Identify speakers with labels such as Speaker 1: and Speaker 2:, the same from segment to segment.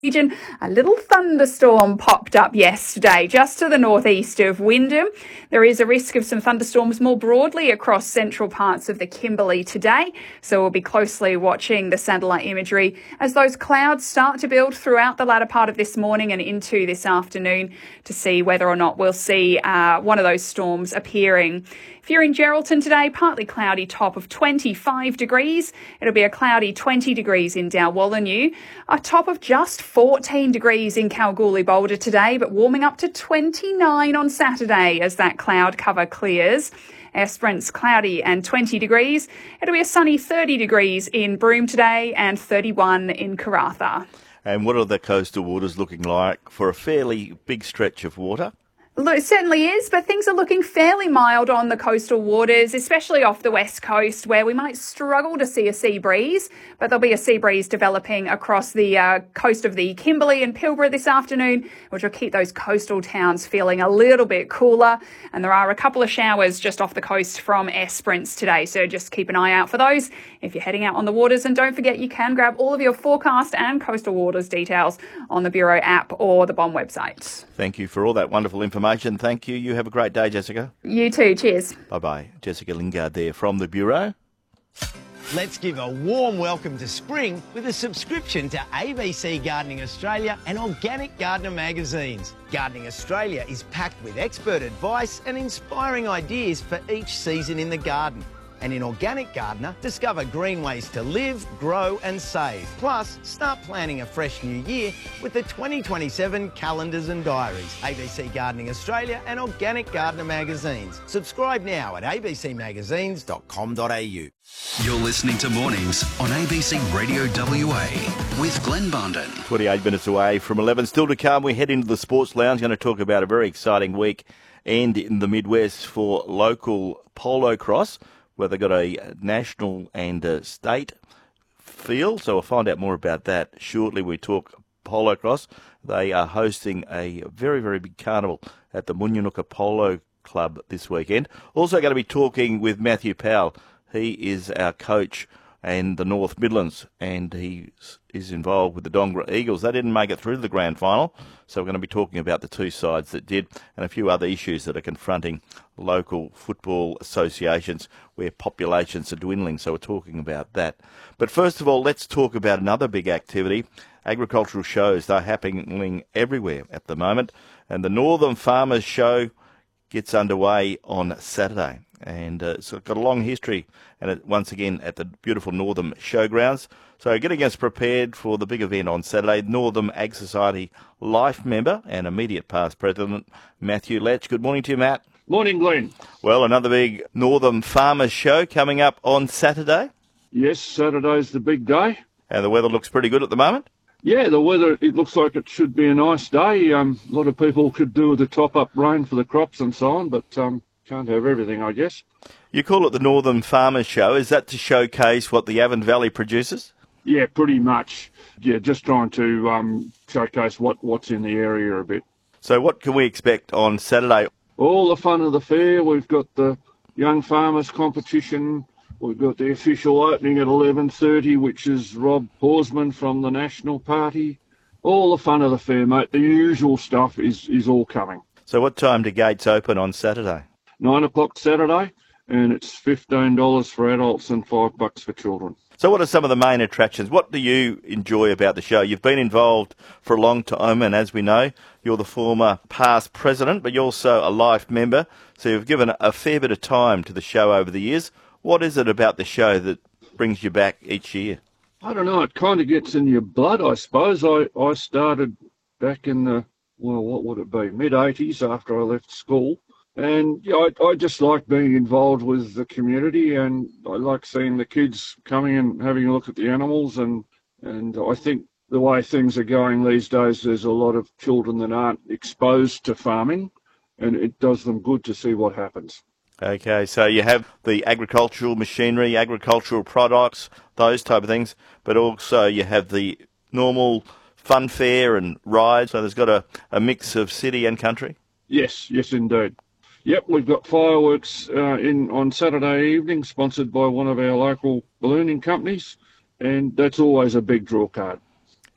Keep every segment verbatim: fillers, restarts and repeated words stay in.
Speaker 1: region. A little thunderstorm popped up yesterday just to the northeast of Wyndham. There is a risk of some thunderstorms more broadly across central parts of the Kimberley today, so we'll be closely watching the satellite imagery as those clouds start to build throughout the latter part of this morning and into this afternoon to see whether or not we'll see uh, one of those storms appearing. If you're in Geraldton today, partly cloudy, top of twenty-five degrees. It'll be a cloudy twenty degrees in Dalwallinu, a top of just fourteen degrees in Kalgoorlie Boulder today, but warming up to twenty-nine on Saturday as that cloud cover clears. Esperance cloudy and twenty degrees. It'll be a sunny thirty degrees in Broome today and thirty-one in Karratha.
Speaker 2: And what are the coastal waters looking like for a fairly big stretch of water?
Speaker 1: Look, it certainly is, but things are looking fairly mild on the coastal waters, especially off the west coast, where we might struggle to see a sea breeze, but there'll be a sea breeze developing across the uh, coast of the Kimberley and Pilbara this afternoon, which will keep those coastal towns feeling a little bit cooler. And there are a couple of showers just off the coast from Esperance today, so just keep an eye out for those if you're heading out on the waters. And don't forget, you can grab all of your forecast and coastal waters details on the Bureau app or the B O M website.
Speaker 2: Thank you for all that wonderful information. Thank you. You have a great day, Jessica.
Speaker 1: You too. Cheers.
Speaker 2: Bye-bye. Jessica Lingard there from the Bureau.
Speaker 3: Let's give a warm welcome to spring with a subscription to A B C Gardening Australia and Organic Gardener magazines. Gardening Australia is packed with expert advice and inspiring ideas for each season in the garden. And in Organic Gardener, discover green ways to live, grow and save. Plus, start planning a fresh new year with the twenty twenty-seven calendars and diaries. A B C Gardening Australia and Organic Gardener magazines. Subscribe now at a b c magazines dot com dot a u.
Speaker 4: You're listening to Mornings on A B C Radio W A with Glenn Barnden.
Speaker 2: twenty-eight minutes away from eleven. Still to come, we head into the Sports Lounge. Going to talk about a very exciting week and in the Midwest for local polo cross, where they've got a national and a state field. So we'll find out more about that shortly. We talk polo cross. They are hosting a very, very big carnival at the Munyanuka Polo Club this weekend. Also going to be talking with Matthew Powell. He is our coach in the North Midlands, and he is involved with the Dongara Eagles. They didn't make it through to the grand final, so we're going to be talking about the two sides that did and a few other issues that are confronting local football associations where populations are dwindling, so we're talking about that. But first of all, let's talk about another big activity. Agricultural shows, they're happening everywhere at the moment, and the Northern Farmers Show gets underway on Saturday. And uh, it's got a long history, and it, once again at the beautiful Northam Showgrounds. So getting us prepared for the big event on Saturday, Northam Ag Society Life member and immediate past president, Matthew Letch. Good morning to you, Matt.
Speaker 5: Morning, Glenn.
Speaker 2: Well, another big Northam Farmers Show coming up on Saturday.
Speaker 5: Yes, Saturday's the big day.
Speaker 2: And the weather looks pretty good at the moment.
Speaker 5: Yeah, the weather, it looks like it should be a nice day. Um, a lot of people could do with the top-up rain for the crops and so on, but um, can't have everything, I guess.
Speaker 2: You call it the Northern Farmers Show. Is that to showcase what the Avon Valley produces?
Speaker 5: Yeah, pretty much. Yeah, just trying to um, showcase what, what's in the area a bit.
Speaker 2: So what can we expect on Saturday?
Speaker 5: All the fun of the fair. We've got the Young Farmers competition. We've got the official opening at eleven thirty, which is Rob Horsman from the National Party. All the fun of the fair, mate. The usual stuff is, is all coming.
Speaker 2: So what time do gates open on Saturday?
Speaker 5: Nine o'clock Saturday, and it's fifteen dollars for adults and five bucks for children.
Speaker 2: So what are some of the main attractions? What do you enjoy about the show? You've been involved for a long time, and as we know, you're the former past president, but you're also a life member, so you've given a fair bit of time to the show over the years. What is it about the show that brings you back each year?
Speaker 5: I don't know. It kind of gets in your blood, I suppose. I, I started back in the, well, what would it be, mid-eighties after I left school. And yeah, I, I just like being involved with the community, and I like seeing the kids coming and having a look at the animals. And, and I think the way things are going these days, there's a lot of children that aren't exposed to farming, and it does them good to see what happens.
Speaker 2: Okay, so you have the agricultural machinery, agricultural products, those type of things, but also you have the normal fun fair and rides, so there's got a, a mix of city and country?
Speaker 5: Yes, yes indeed. Yep, we've got fireworks uh, in on Saturday evening, sponsored by one of our local ballooning companies, and that's always a big draw card.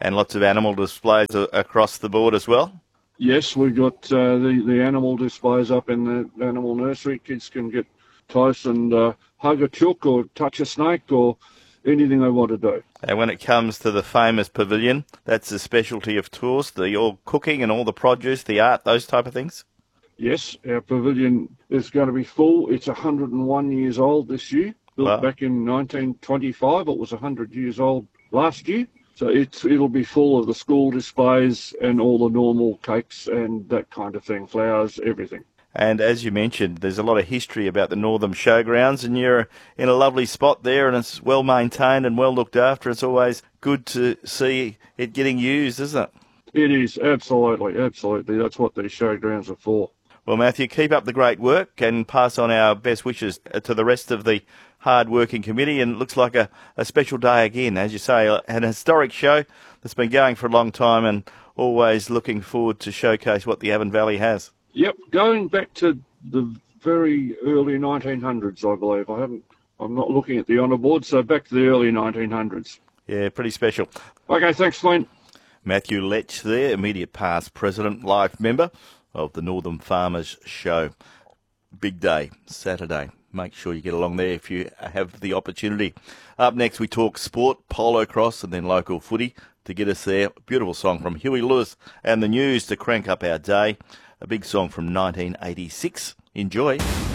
Speaker 2: and lots of animal displays a- across the board as well.
Speaker 5: Yes, we've got uh, the, the animal displays up in the animal nursery. Kids can get close and uh, hug a chook or touch a snake or anything they want to do.
Speaker 2: And when it comes to the famous pavilion, that's the specialty of tours, the all cooking and all the produce, the art, those type of things?
Speaker 5: Yes, our pavilion is going to be full. It's one hundred and one years old this year. Built
Speaker 2: Wow.
Speaker 5: back in nineteen twenty-five. It was one hundred years old last year. So it's, it'll be full of the school displays and all the normal cakes and that kind of thing, flowers, everything.
Speaker 2: And as you mentioned, there's a lot of history about the Northam Showgrounds, and you're in a lovely spot there, and it's well maintained and well looked after. It's always good to see it getting used, isn't it?
Speaker 5: It is, absolutely, absolutely. That's what these showgrounds are for.
Speaker 2: Well, Matthew, keep up the great work and pass on our best wishes to the rest of the hard-working committee. And it looks like a, a special day again, as you say, an historic show that's been going for a long time, and always looking forward to showcase what the Avon Valley has.
Speaker 5: Yep, going back to the very early nineteen hundreds, I believe. I haven't, I'm not looking at the honour board, so back to the early nineteen hundreds.
Speaker 2: Yeah, pretty special.
Speaker 5: Okay, thanks, Glenn.
Speaker 2: Matthew Letch there, immediate past president, life member of the Northern Farmers Show. Big day, Saturday. Make sure you get along there if you have the opportunity. Up next, we talk sport, polo cross, and then local footy. To get us there, beautiful song from Huey Lewis and the News to crank up our day. A big song from nineteen eighty-six. Enjoy.